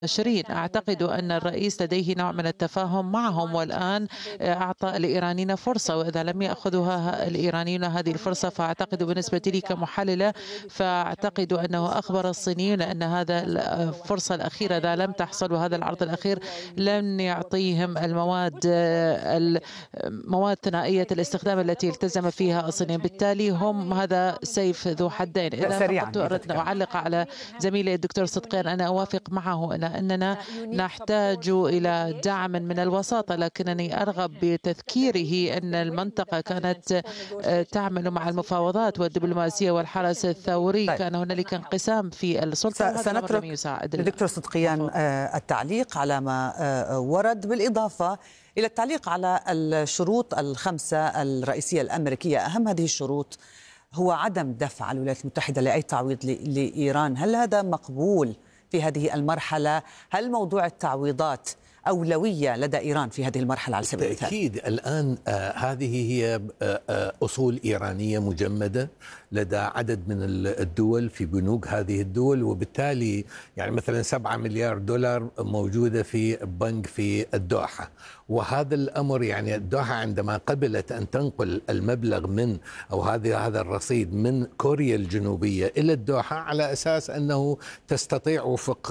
شيرين. أعتقد أن الرئيس لديه نوع من التفاهم معهم، والآن أعطى الإيرانيين فرصة، وإذا لم يأخذها الإيرانيون هذه الفرصة فأعتقد بالنسبة لي كمحللة، فأعتقد أنه أخبر الصينيون أن هذا الفرصة الأخيرة إذا لم تحصل، وهذا العرض الأخير لن يعطيهم المواد ثنائية الاستخدام التي التزم فيها الصينيين، بالتالي هم هذا سيف ذو حدين. إذا فقط أردت أن أعلق على زميلي الدكتور صدقيان، أنا أوافق معه أننا نحتاج إلى دعم من الوساطة، لكنني أرغب بتذكيره أن المنطقة كانت تعمل مع المفاوضات والدبلوماسية والحرس الثوري. كان هنالك انقسام في السلطة، سنترك للدكتور صدقيان التعليق على ما ورد، بالإضافة إلى التعليق على الشروط الخمسة الرئيسية الأمريكية. أهم هذه الشروط هو عدم دفع الولايات المتحدة لأي تعويض لإيران. هل هذا مقبول في هذه المرحلة؟ هل موضوع التعويضات أولوية لدى إيران في هذه المرحلة على سبيل المثال؟ أكيد الآن هذه هي أصول إيرانية مجمدة لدى عدد من الدول في بنوك هذه الدول، وبالتالي يعني مثلا 7 مليار دولار موجودة في بنك في الدوحة. وهذا الأمر يعني الدوحة عندما قبلت أن تنقل المبلغ من أو هذا الرصيد من كوريا الجنوبية إلى الدوحة على أساس أنه تستطيع وفق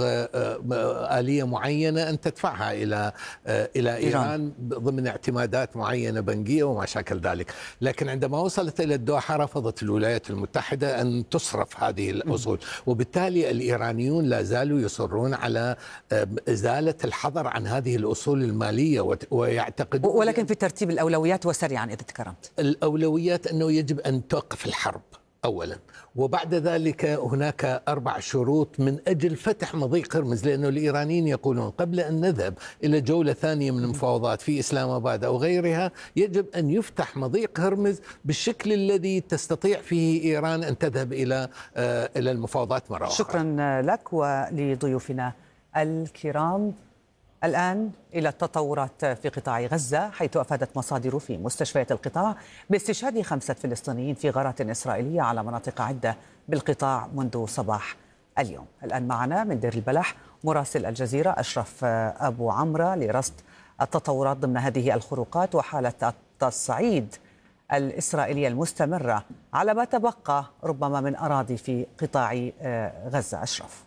آلية معينة أن تدفعها إلى إيران ضمن اعتمادات معينة بنكية وما شاكل ذلك. لكن عندما وصلت إلى الدوحة رفضت الولايات المتحدة أن تصرف هذه الأصول، وبالتالي الإيرانيون لا زالوا يصرون على إزالة الحظر عن هذه الأصول المالية ويعتقد. ولكن في ترتيب الأولويات وسريعا إذا تكرمت. الأولويات أنه يجب أن توقف الحرب أولا، وبعد ذلك هناك 4 شروط من أجل فتح مضيق هرمز، لأنه الإيرانيين يقولون قبل أن نذهب إلى جولة ثانية من المفاوضات في إسلام آباد أو غيرها يجب أن يفتح مضيق هرمز بالشكل الذي تستطيع فيه إيران أن تذهب إلى المفاوضات مرة أخرى. شكرا لك ولضيوفنا الكرام. الآن إلى التطورات في قطاع غزة، حيث أفادت مصادر في مستشفيات القطاع باستشهاد 5 فلسطينيين في غارات إسرائيلية على مناطق عدة بالقطاع منذ صباح اليوم. الآن معنا من دير البلح مراسل الجزيرة أشرف أبو عمرة لرصد التطورات ضمن هذه الخروقات وحالة التصعيد الإسرائيلية المستمرة على ما تبقى ربما من أراضي في قطاع غزة. أشرف.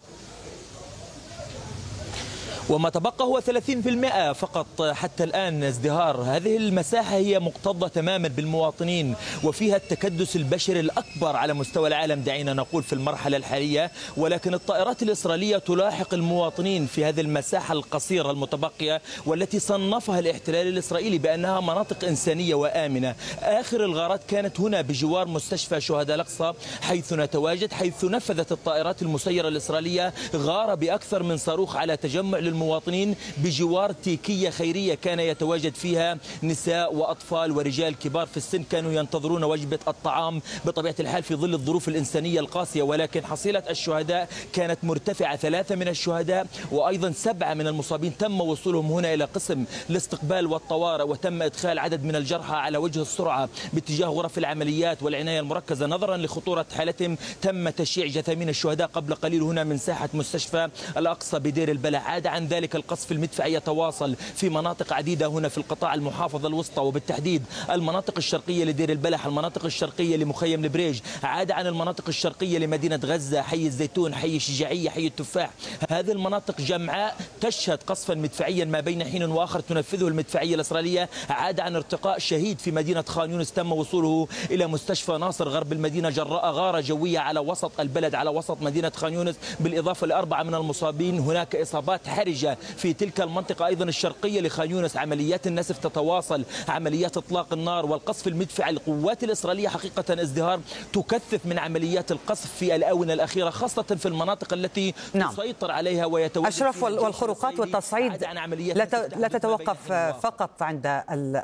وما تبقى هو 30% فقط حتى الآن. ازدهار هذه المساحة هي مكتظة تماما بالمواطنين وفيها التكدس البشري الأكبر على مستوى العالم دعينا نقول في المرحلة الحالية، ولكن الطائرات الإسرائيلية تلاحق المواطنين في هذه المساحة القصيرة المتبقية والتي صنفها الاحتلال الإسرائيلي بأنها مناطق إنسانية وآمنة. آخر الغارات كانت هنا بجوار مستشفى شهداء الأقصى حيث نتواجد، حيث نفذت الطائرات المسيرة الإسرائيلية غارة بأكثر من صاروخ على تجمع المواطنين بجوار تيكية خيرية كان يتواجد فيها نساء وأطفال ورجال كبار في السن كانوا ينتظرون وجبة الطعام بطبيعة الحال في ظل الظروف الإنسانية القاسية. ولكن حصيلة الشهداء كانت مرتفعة، 3 من الشهداء وأيضا 7 من المصابين تم وصولهم هنا إلى قسم الاستقبال والطوارئ، وتم إدخال عدد من الجرحى على وجه السرعة باتجاه غرف العمليات والعناية المركزة. نظرا لخطورة حالتهم تم تشييع جثامين الشهداء قبل قليل هنا من ساحة مستشفى الأقصى بدير البلح. عاد عن ذلك القصف المدفعي يتواصل في مناطق عديدة هنا في القطاع المحافظة الوسطى، وبالتحديد المناطق الشرقية لدير البلح، المناطق الشرقية لمخيم البريج، عاد عن المناطق الشرقية لمدينة غزة، حي الزيتون، حي الشجاعية، حي التفاح. هذه المناطق جمعاء تشهد قصفا مدفعيا ما بين حين وآخر تنفذه المدفعية الإسرائيلية. عاد عن ارتقاء شهيد في مدينة خان يونس تم وصوله إلى مستشفى ناصر غرب المدينة جراء غارة جوية على وسط البلد على وسط مدينة خان يونس، بالإضافة ل4 من المصابين. هناك إصابات حرجة في تلك المنطقة أيضا الشرقية لخان يونس. عمليات النسف تتواصل، عمليات إطلاق النار والقصف المدفعي. القوات الإسرائيلية حقيقة ازدهار تكثف من عمليات القصف في الآونة الأخيرة خاصة في المناطق التي تسيطر عليها ويتواجد. أشرف، والخروقات والتصعيد لا تتوقف فقط عند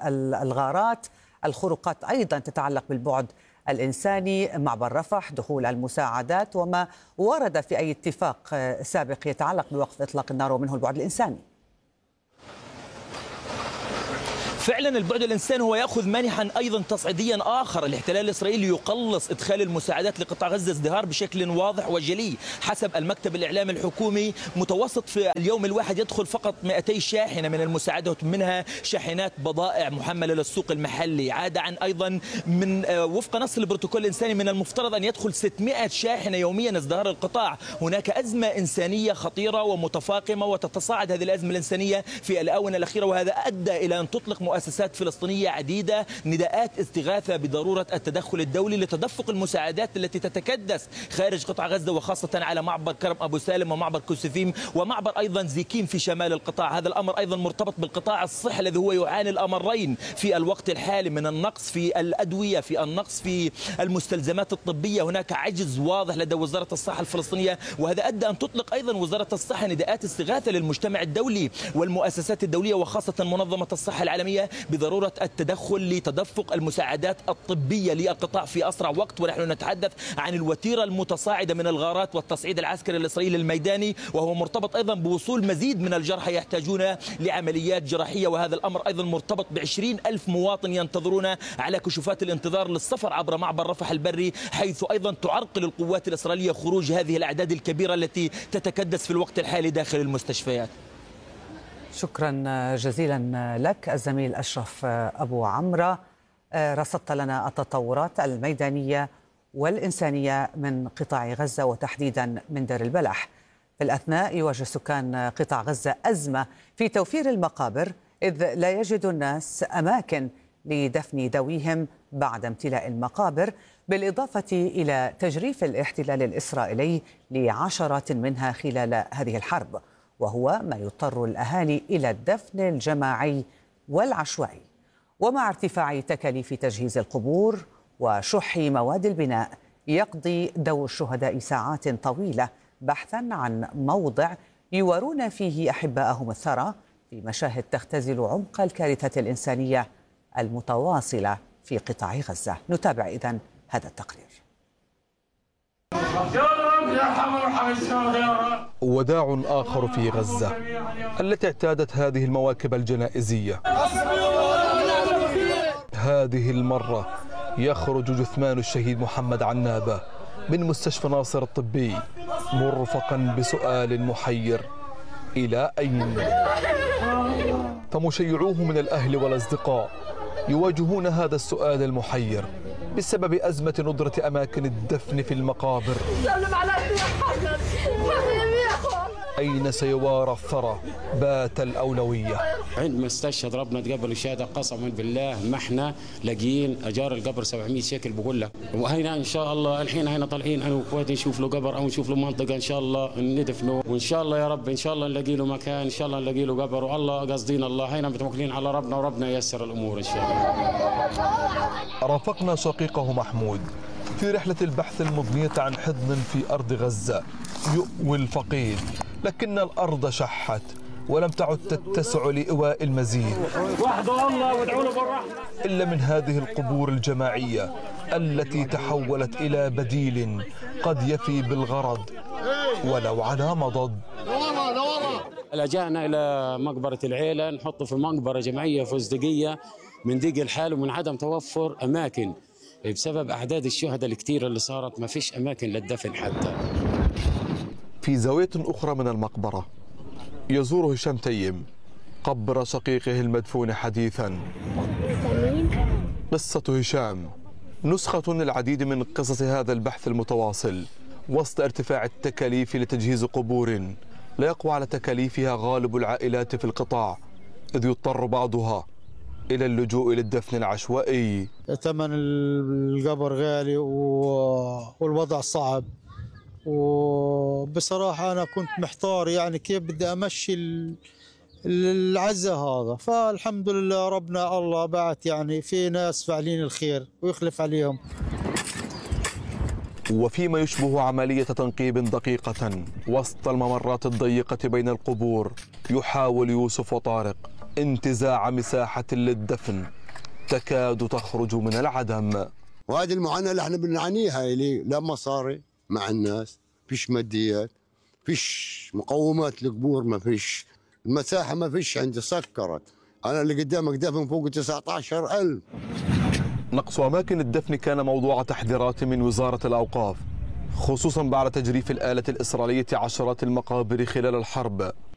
الغارات، الخروقات أيضا تتعلق بالبعد الإنساني، معبر رفح، دخول المساعدات وما ورد في أي اتفاق سابق يتعلق بوقف إطلاق النار ومنه البعد الإنساني. فعلا البعد الإنساني هو يأخذ منحا أيضا تصعيديا آخر. الاحتلال الإسرائيلي يقلص إدخال المساعدات لقطاع غزة ازدهار بشكل واضح وجلي. حسب المكتب الإعلامي الحكومي متوسط في اليوم الواحد يدخل فقط 200 شاحنة من المساعدات، منها شاحنات بضائع محملة للسوق المحلي. عاد عن أيضا من وفق نص البروتوكول الإنساني من المفترض أن يدخل 600 شاحنة يوميا ازدهار القطاع. هناك أزمة إنسانية خطيرة ومتفاقمة، وتتصاعد هذه الأزمة الإنسانية في الآونة الأخيرة، وهذا أدى إلى أن تطلق مؤسسات فلسطينية عديدة نداءات استغاثة بضرورة التدخل الدولي لتدفق المساعدات التي تتكدس خارج قطاع غزة، وخاصة على معبر كرم أبو سالم ومعبر كوسفيم ومعبر أيضا زيكيم في شمال القطاع. هذا الأمر أيضا مرتبط بالقطاع الصحي الذي هو يعاني الأمرين في الوقت الحالي من النقص في الأدوية، في النقص في المستلزمات الطبية. هناك عجز واضح لدى وزارة الصحة الفلسطينية، وهذا أدى أن تطلق أيضا وزارة الصحة نداءات استغاثة للمجتمع الدولي والمؤسسات الدولية وخاصة منظمة الصحة العالمية بضرورة التدخل لتدفق المساعدات الطبية للقطاع في أسرع وقت. ونحن نتحدث عن الوتيرة المتصاعدة من الغارات والتصعيد العسكري الإسرائيلي الميداني، وهو مرتبط أيضا بوصول مزيد من الجرحى يحتاجون لعمليات جراحية. وهذا الأمر أيضا مرتبط ب20,000 مواطن ينتظرون على كشوفات الانتظار للسفر عبر معبر رفح البري، حيث أيضا تعرقل القوات الإسرائيلية خروج هذه الأعداد الكبيرة التي تتكدس في الوقت الحالي داخل المستشفيات. شكرا جزيلا لك الزميل أشرف أبو عمرة، رصدت لنا التطورات الميدانية والإنسانية من قطاع غزة وتحديدا من دير البلح. في الأثناء يواجه سكان قطاع غزة أزمة في توفير المقابر، إذ لا يجد الناس أماكن لدفن ذويهم بعد امتلاء المقابر، بالإضافة إلى تجريف الاحتلال الإسرائيلي لعشرات منها خلال هذه الحرب، وهو ما يضطر الأهالي إلى الدفن الجماعي والعشوائي. ومع ارتفاع تكاليف تجهيز القبور وشح مواد البناء، يقضي ذوو الشهداء ساعات طويلة بحثا عن موضع يوارون فيه أحباءهم الثرى، في مشاهد تختزل عمق الكارثة الإنسانية المتواصلة في قطاع غزة. نتابع إذن هذا التقرير. وداع آخر في غزة التي اعتادت هذه المواكب الجنائزية. هذه المرة يخرج جثمان الشهيد محمد عنابة من مستشفى ناصر الطبي مرفقا بسؤال محير: إلى أين؟ فمشيعوه من الأهل والأصدقاء يواجهون هذا السؤال المحير بسبب أزمة ندرة أماكن الدفن في المقابر. أين سيوارى الثرى بات الأولوية؟ عندما استشهد ربنا تقبل الشهادة قسما بالله ما احنا لاقيين أجار القبر 700 شيكل بقول لك. وهنا إن شاء الله الحين هنا طالعين أنا وأخواتي نشوف له قبر أو نشوف له منطقة إن شاء الله ندفنه، وإن شاء الله يا رب إن شاء الله نلاقي له مكان، إن شاء الله نلاقي له قبر، والله قصدينا الله هنا متوكلين على ربنا وربنا ييسر الأمور إن شاء الله. رافقنا شقيقه محمود في رحلة البحث المضنية عن حضن في أرض غزة يؤوي الفقيد، لكن الأرض شحت ولم تعد تتسع لإواء المزيد إلا من هذه القبور الجماعية التي تحولت إلى بديل قد يفي بالغرض ولو على مضض. لجأنا إلى مقبرة العيلة، نحطه في مقبرة جماعية فزدقية من ضيق الحال ومن عدم توفر أماكن بسبب أعداد الشهداء الكثيرة اللي صارت، ما فيش أماكن للدفن حتى. في زاوية أخرى من المقبرة يزور هشام تيم قبر شقيقه المدفون حديثا. قصة هشام نسخة العديد من قصص هذا البحث المتواصل وسط ارتفاع التكاليف لتجهيز قبور لا يقوى على تكاليفها غالب العائلات في القطاع، إذ يضطر بعضها إلى اللجوء للدفن العشوائي. ثمن القبر غالي والوضع صعب، وبصراحة أنا كنت محتار يعني كيف بدي أمشي العزة هذا، فالحمد لله ربنا الله بعت يعني في ناس فاعلين الخير ويخلف عليهم. وفيما يشبه عملية تنقيب دقيقة وسط الممرات الضيقة بين القبور، يحاول يوسف وطارق انتزاع مساحة للدفن تكاد تخرج من العدم. وهذه المعاناة اللي احنا بنعانيها، اللي لا مصاري مع الناس، فيش ماديات، فيش مقومات للقبور، ما فيش المساحة، ما فيش عندي سكرت أنا اللي قدامك دفن فوق 19,000. نقص أماكن الدفن كان موضوع تحذيرات من وزارة الأوقاف، خصوصا بعد تجريف الآلة الإسرائيلية عشرات المقابر خلال الحرب